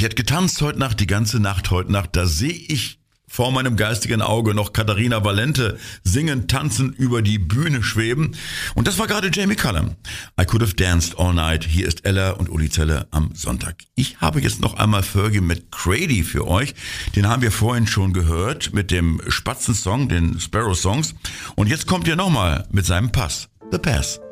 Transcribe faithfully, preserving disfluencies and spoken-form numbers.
hat getanzt heute Nacht, die ganze Nacht heute Nacht. Da sehe ich vor meinem geistigen Auge noch Katharina Valente singen, tanzen, über die Bühne schweben. Und das war gerade Jamie Cullum. I Could Have Danced All Night. Hier ist Ella und Uli Zeller am Sonntag. Ich habe jetzt noch einmal Fergie mit Grady für euch. Den haben wir vorhin schon gehört mit dem Spatzen-Song, den Sparrow Songs. Und jetzt kommt er nochmal mit seinem Pass. The Pass.